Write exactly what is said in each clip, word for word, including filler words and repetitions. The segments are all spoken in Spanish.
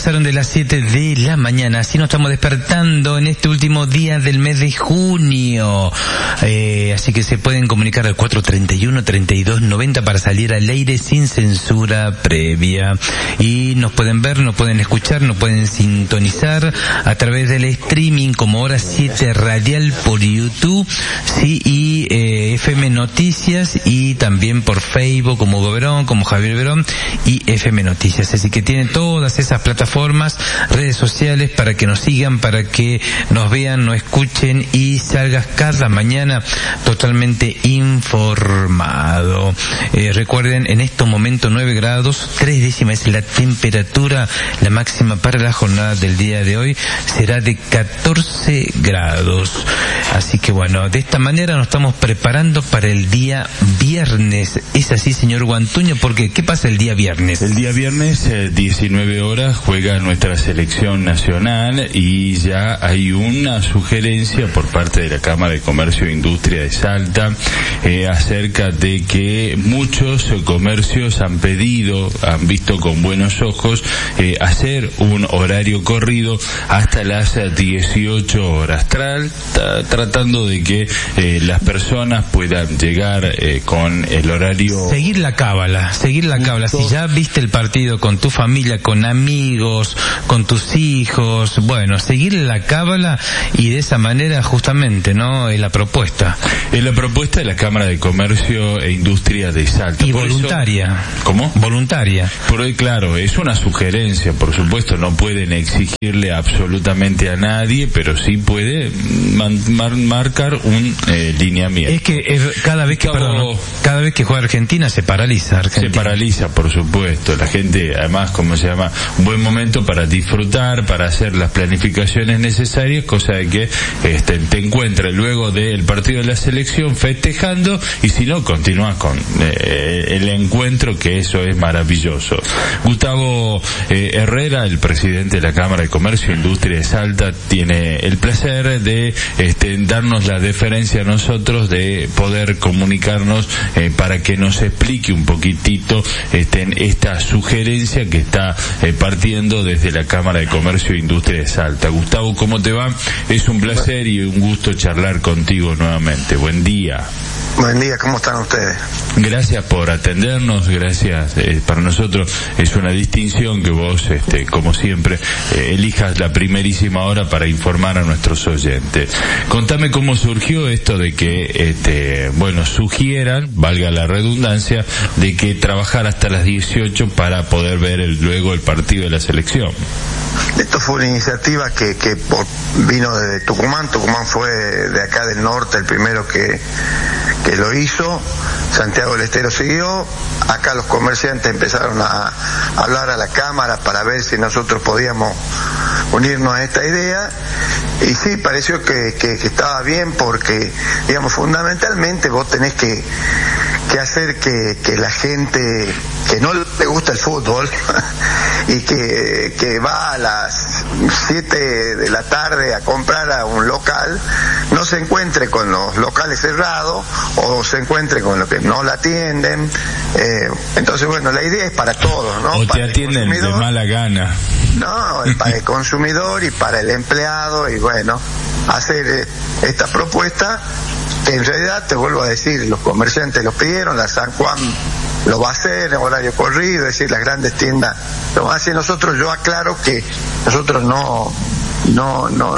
pasaron de las siete de la mañana, así nos estamos despertando en este último día del mes de junio. Eh, así que se pueden comunicar al cuatro treinta y uno, treinta y dos noventa para salir al aire sin censura previa. Y nos pueden ver, nos pueden escuchar, nos pueden sintonizar a través del streaming como Hora siete Radial por YouTube, sí, y eh, F M Noticias, y también por Facebook como Hugo Verón, como Javier Verón y F M Noticias. Así que tienen todas esas plataformas, redes sociales para que nos sigan, para que nos vean, nos escuchen y salgas cada mañana totalmente informado. Eh, recuerden, en estos momentos nueve grados, tres décimas es la temperatura, la máxima para la jornada del día de hoy será de catorce grados. Así que bueno, de esta manera nos estamos preparando para el día viernes. ¿Es así, señor Guantuño? Porque ¿qué pasa el día viernes? El día viernes, eh, diecinueve horas, juega nuestra selección nacional y ya hay una sugerencia por parte de la Cámara de Comercio e Industria de Salta eh, acerca de que muchos eh, comercios han pedido, han visto con buenos ojos eh, hacer un horario corrido hasta las dieciocho horas, tra- tra- tratando de que eh, las personas puedan llegar eh, con el horario. Seguir la cábala, seguir la cábala. Si ya viste el partido con tu familia, con amigos, con tus hijos, bueno, seguir la cábala y de esa manera justamente, ¿no? Es la propuesta. Es la propuesta de la Cámara de Comercio e Industria de Salta. Y por voluntaria. Eso, ¿cómo? Voluntaria. Por hoy, claro, es una sugerencia, por supuesto, no pueden exigirle absolutamente a nadie, pero sí puede man, mar, marcar un eh, lineamiento. Es que eh, cada vez que Gustavo, perdón, cada vez que juega Argentina se paraliza Argentina. Se paraliza, por supuesto. La gente, además, como se llama, un buen momento para disfrutar, para hacer las planificaciones necesarias, cosa de que este, te encuentres luego del partido de la selección festejando, y si no, continúas con eh, el encuentro, que eso es maravilloso. Gustavo eh, Herrera, el presidente de la Cámara de Comercio e Industria de Salta, tiene el placer de este, darnos la deferencia a nosotros de poder comunicarnos eh, para que nos explique un poquitito este, esta sugerencia que está eh, partiendo desde la Cámara de Comercio e Industria de Salta. Gustavo, ¿cómo te va? Es un placer y un gusto charlar contigo nuevamente. Buen día. Buen día, ¿cómo están ustedes? Gracias por atendernos, gracias. Eh, para nosotros es una distinción que vos, este, como siempre, eh, elijas la primerísima hora para informar a nuestros oyentes. Contame cómo surgió esto de que, este, bueno, sugieran, valga la redundancia, de que trabajar hasta las dieciocho para poder ver el, luego el partido de la selección. Esto fue una iniciativa que, que por, vino de Tucumán. Tucumán fue de acá del norte el primero que, que lo hizo. Santiago del Estero siguió. Acá los comerciantes empezaron a hablar a la Cámara para ver si nosotros podíamos unirnos a esta idea. Y sí, pareció que, que, que estaba bien porque, digamos, fundamentalmente vos tenés que, que hacer que, que la gente que no le gusta el fútbol y que, que va a las siete de la tarde a comprar a un local, no se encuentre con los locales cerrados o se encuentre con los que no la atienden. Eh, entonces, bueno, la idea es para todos, ¿no? O te para atienden de mala gana. No, para el consumidor y para el empleado, y bueno, hacer eh, esta propuesta que en realidad, te vuelvo a decir, los comerciantes lo pidieron, la San Juan lo va a hacer en horario corrido, es decir, las grandes tiendas lo van a hacer. Nosotros, yo aclaro que nosotros no no no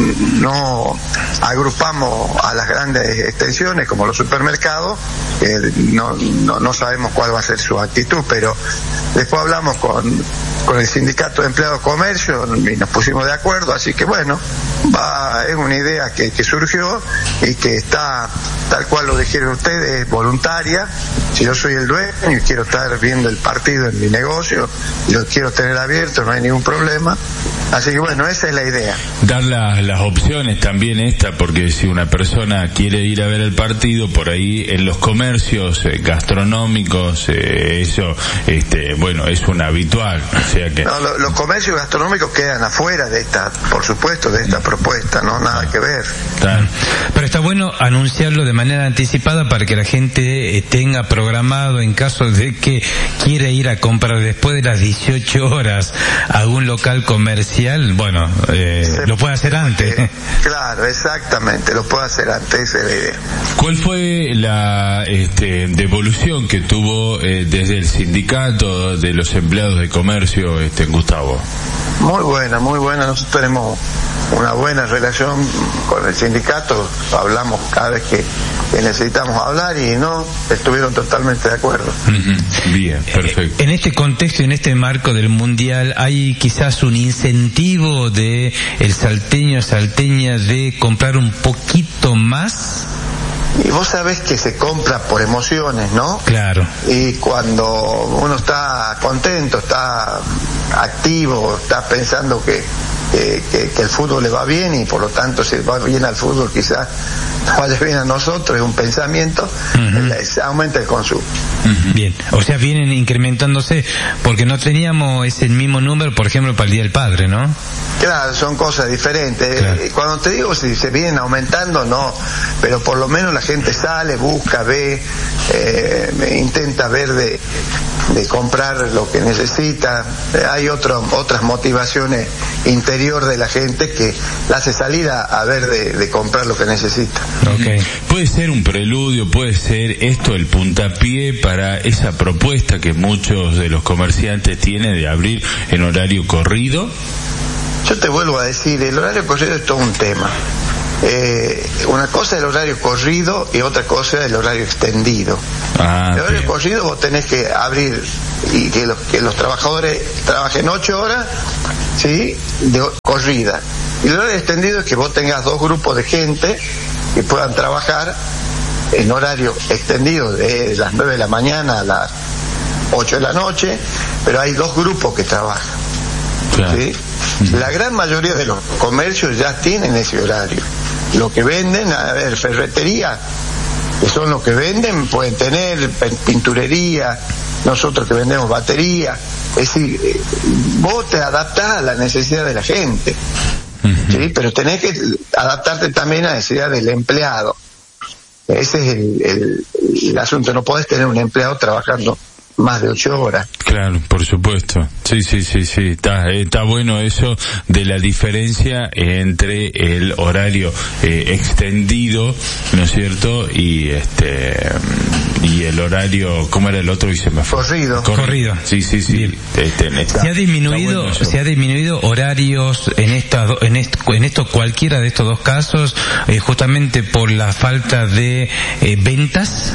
no agrupamos a las grandes extensiones como los supermercados, que no, no no sabemos cuál va a ser su actitud, pero después hablamos con con el sindicato de empleados de comercio y nos pusimos de acuerdo, así que bueno, va, es una idea que, que surgió y que está, tal cual lo dijeron ustedes, voluntaria. Si yo soy el dueño y quiero estar viendo el partido en mi negocio, lo quiero tener abierto, no hay ningún problema. Así que bueno, esa es la idea. Dar la, las opciones también esta, porque si una persona quiere ir a ver el partido, por ahí en los comercios eh, gastronómicos, eh, eso, este, bueno, es un habitual. O sea que... No, lo, los comercios gastronómicos quedan afuera de esta, por supuesto, de esta propuesta. propuesta, no nada que ver. Claro. Pero está bueno anunciarlo de manera anticipada para que la gente eh, tenga programado, en caso de que quiera ir a comprar después de las dieciocho horas a algún local comercial, bueno, eh, Se, lo puede hacer antes. Eh, claro, exactamente, lo puede hacer antes, esa es la idea. ¿Cuál fue la este, devolución que tuvo eh, desde el sindicato de los empleados de comercio, este, Gustavo? Muy buena, muy buena. Nosotros tenemos una buena relación con el sindicato, hablamos cada vez que, que necesitamos hablar y no, estuvieron totalmente de acuerdo. Uh-huh. Bien, perfecto. En este contexto y en este marco del Mundial, ¿hay quizás un incentivo de el salteño, salteña de comprar un poquito más? Y vos sabés que se compra por emociones, ¿no? Claro. Y cuando uno está contento, está activo, está pensando que, que, que, que el fútbol le va bien y por lo tanto si va bien al fútbol quizás vaya bien a nosotros, es un pensamiento, uh-huh. aumenta el consumo. Uh-huh. Bien, o sea, vienen incrementándose porque no teníamos ese mismo número, por ejemplo, para el Día del Padre, ¿no? Claro, son cosas diferentes. Claro. Cuando te digo si se vienen aumentando, no, pero por lo menos la gente sale, busca, ve, eh, intenta ver de, de comprar lo que necesita. Hay otro, otras motivaciones interior de la gente que la hace salir a, a ver de, de comprar lo que necesita. Okay. Puede ser un preludio, puede ser esto el puntapié para esa propuesta que muchos de los comerciantes tienen de abrir en horario corrido. Yo te vuelvo a decir, el horario corrido es todo un tema. Eh, una cosa es el horario corrido y otra cosa es el horario extendido. Ah, el horario bien. corrido vos tenés que abrir y que los, que los trabajadores trabajen ocho horas, ¿sí? De corrida. Y el horario extendido es que vos tengas dos grupos de gente que puedan trabajar en horario extendido de las nueve de la mañana a las ocho de la noche, pero hay dos grupos que trabajan. Claro. ¿Sí? La gran mayoría de los comercios ya tienen ese horario. Lo que venden, a ver, ferretería, que son los que venden, pueden tener pinturería, nosotros que vendemos batería. Es decir, vos te adaptás a la necesidad de la gente, uh-huh. ¿sí? Pero tenés que adaptarte también a la necesidad del empleado. Ese es el, el, el asunto. No podés tener un empleado trabajando más de ocho horas. Claro, por supuesto. Sí, sí, sí, sí. Está, está bueno eso de la diferencia entre el horario eh, extendido, ¿no es cierto? Y este y el horario, ¿cómo era el otro? Y se me fue. Corrido. Corrido. Sí, sí, sí. Este, está, se ha disminuido, bueno se ha disminuido horarios en esta, en esto, en esto cualquiera de estos dos casos, eh, justamente por la falta de eh, ventas.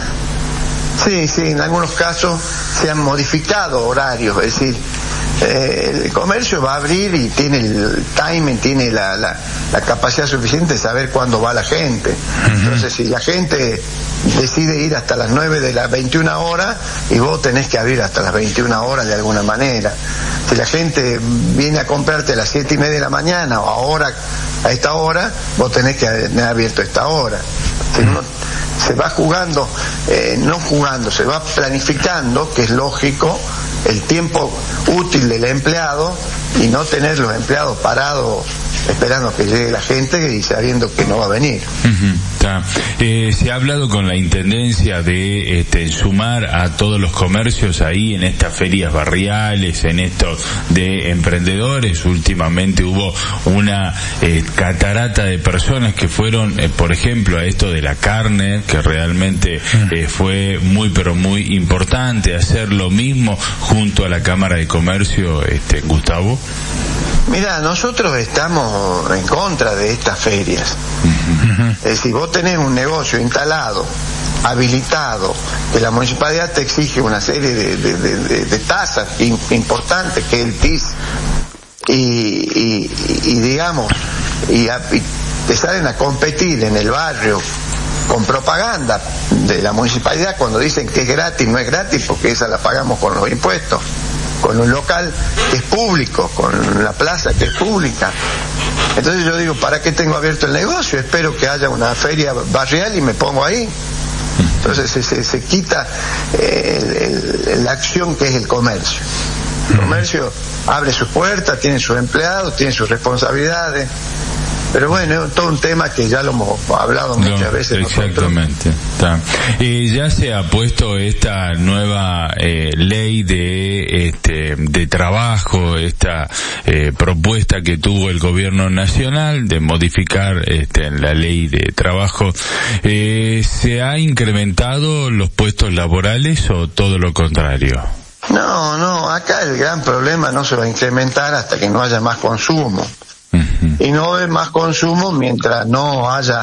Sí, sí, en algunos casos se han modificado horarios, es decir, eh, el comercio va a abrir y tiene el timing, tiene la, la, la capacidad suficiente de saber cuándo va la gente. Uh-huh. Entonces, si la gente decide ir hasta las nueve de las veintiuna horas y vos tenés que abrir hasta las veintiuna horas de alguna manera. Si la gente viene a comprarte a las siete y media de la mañana o ahora, a esta hora, vos tenés que haber abierto a esta hora. Si no, se va jugando, eh, no jugando, se va planificando, que es lógico, el tiempo útil del empleado y no tener los empleados parados esperando que llegue la gente y sabiendo que no va a venir. Uh-huh. Eh, se ha hablado con la intendencia de este, sumar a todos los comercios ahí en estas ferias barriales, en esto de emprendedores. Últimamente hubo una eh, catarata de personas que fueron, eh, por ejemplo, a esto de la carne, que realmente eh, fue muy pero muy importante hacer lo mismo junto a la Cámara de Comercio, este, Gustavo. Mira, nosotros estamos en contra de estas ferias. Uh-huh. Es decir, vos tenés un negocio instalado, habilitado, que la municipalidad te exige una serie de, de, de, de, de tasas in, importantes, que es el T I S, y, y, y digamos, y, a, y te salen a competir en el barrio con propaganda de la municipalidad cuando dicen que es gratis, no es gratis, porque esa la pagamos con los impuestos, con un local que es público, con la plaza que es pública. Entonces yo digo, ¿para qué tengo abierto el negocio? Espero que haya una feria barrial y me pongo ahí. Entonces se, se, se quita eh, el, el, la acción que es el comercio. El comercio abre sus puertas, tiene sus empleados, tiene sus responsabilidades. Pero bueno, es todo un tema que ya lo hemos hablado muchas no, veces. Exactamente. Está. Eh, ya se ha puesto esta nueva eh, ley de este de trabajo, esta eh, propuesta que tuvo el gobierno nacional de modificar este, la ley de trabajo. Eh, ¿Se ha incrementado los puestos laborales o todo lo contrario? No, no, acá el gran problema no se va a incrementar hasta que no haya más consumo. Uh-huh. Y no hay más consumo mientras no haya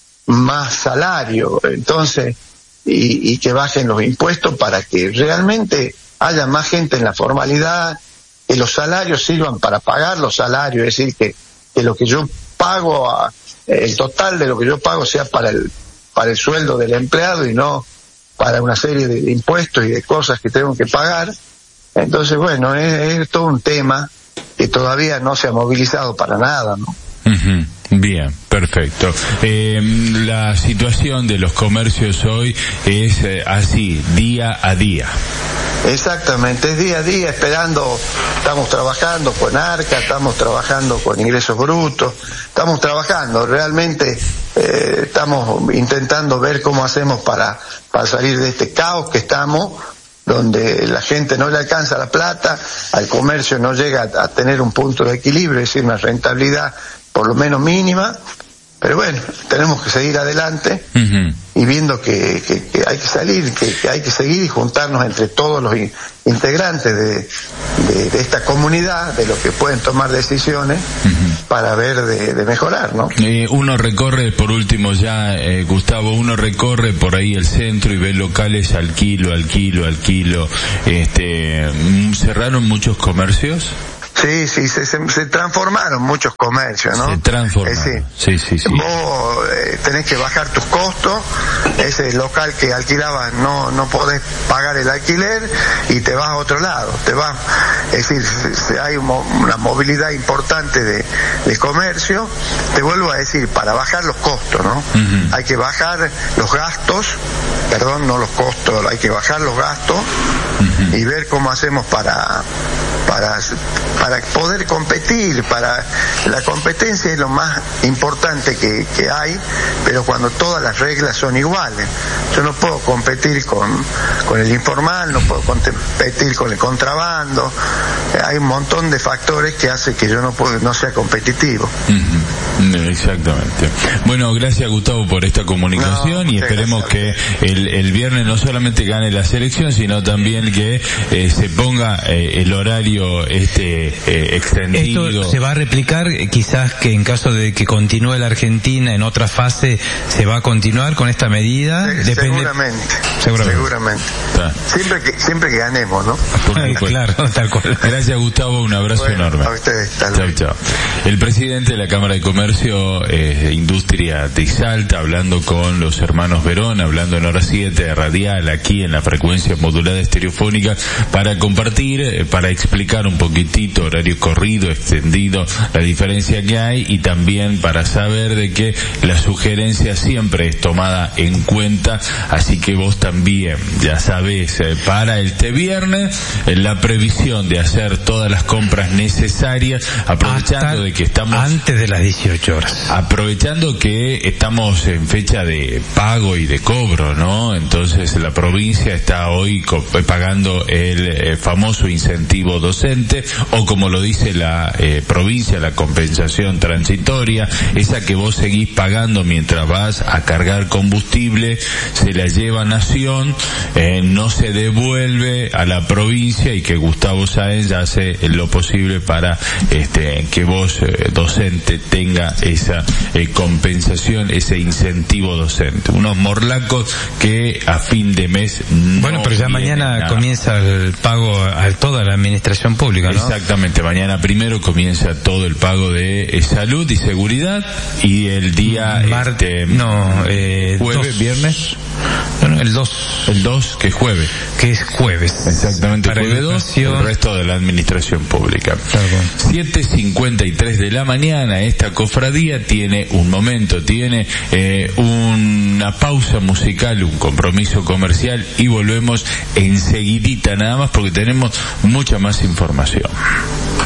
más salario. Entonces, y, y que bajen los impuestos para que realmente haya más gente en la formalidad, que los salarios sirvan para pagar los salarios, es decir, que, que lo que yo pago, a, el total de lo que yo pago sea para el, para el sueldo del empleado y no para una serie de impuestos y de cosas que tengo que pagar. Entonces, bueno, es, es todo un tema que todavía no se ha movilizado para nada, ¿no? Uh-huh. Bien, perfecto. Eh, la situación de los comercios hoy es eh, así, día a día. Exactamente, es día a día esperando, estamos trabajando con ARCA, estamos trabajando con ingresos brutos, estamos trabajando, realmente eh, estamos intentando ver cómo hacemos para, para salir de este caos que estamos, donde la gente no le alcanza la plata, al comercio no llega a, a tener un punto de equilibrio, es decir, una rentabilidad por lo menos mínima, pero bueno, tenemos que seguir adelante. Uh-huh. Y viendo que, que, que hay que salir, que, que hay que seguir y juntarnos entre todos los in, integrantes de, de, de esta comunidad, de los que pueden tomar decisiones, uh-huh, para ver de, de mejorar, ¿no? Eh, uno recorre, por último ya, eh, Gustavo, uno recorre por ahí el centro y ve locales al kilo, al kilo, al kilo. Este, ¿cerraron muchos comercios? Sí, sí, se, se, se transformaron muchos comercios, ¿no? Se transformaron. Eh, sí. sí, sí, sí. Vos eh, tenés que bajar tus costos, ese local que alquilabas no no podés pagar el alquiler y te vas a otro lado, te vas, es decir, se, hay una movilidad importante de, de comercio. Te vuelvo a decir, para bajar los costos, ¿no? Uh-huh. Hay que bajar los gastos, perdón, no los costos, hay que bajar los gastos, uh-huh, y ver cómo hacemos para para para poder competir. Para la competencia es lo más importante que, que hay, pero cuando todas las reglas son iguales. Yo no puedo competir con con el informal, no puedo competir con el contrabando. Hay un montón de factores que hace que yo no puedo, no sea competitivo. Uh-huh. Exactamente. Bueno, gracias Gustavo por esta comunicación, no, y esperemos que el, el viernes no solamente gane la selección, sino también que eh, se ponga eh, el horario este eh, extendido. Esto se va a replicar, eh, quizás que en caso de que continúe la Argentina en otra fase, se va a continuar con esta medida. Sí, Depende... Seguramente. Seguramente. Seguramente. Siempre que siempre que ganemos, ¿no? Claro, tal cual. Gracias Gustavo, un abrazo bueno, enorme. A ustedes, tal chao, chao. El presidente de la Cámara de Comercio eh, e Industria de Salta, hablando con los hermanos Verón, hablando en hora siete radial aquí en la frecuencia modulada estereofónica, para compartir, eh, para explicar un poquitito horario corrido, extendido, la diferencia que hay, y también para saber de que la sugerencia siempre es tomada en cuenta, así que vos también ya sabés, eh, para este viernes, eh, la previsión de hacer todas las compras necesarias, aprovechando Hasta de que estamos antes de las dieciocho horas, aprovechando que estamos en fecha de pago y de cobro, ¿no? Entonces la provincia está hoy co- pagando el eh, famoso incentivo docente, o como lo dice la eh, provincia, la compensación transitoria, esa que vos seguís pagando mientras vas a cargar combustible, se la lleva Nación, eh, no se devuelve a la provincia, y que Gustavo Sáenz hace lo posible para este que vos, eh, docente, tenga esa eh, compensación, ese incentivo docente. Unos morlacos que a fin de mes no Bueno, pero ya mañana nada. Comienza el pago a toda la administración pública, ¿no? Exactamente, mañana primero comienza todo el pago de eh, salud y seguridad, y el día Marte, este, no, eh, jueves, dos. viernes, no, no, el dos, el dos que es jueves, que es jueves, exactamente, para jueves dos, el resto de la administración pública. Claro. siete cincuenta y tres de la mañana, esta cofradía tiene un momento, tiene eh, una pausa musical, un compromiso comercial, y volvemos enseguidita nada más, porque tenemos mucha más información.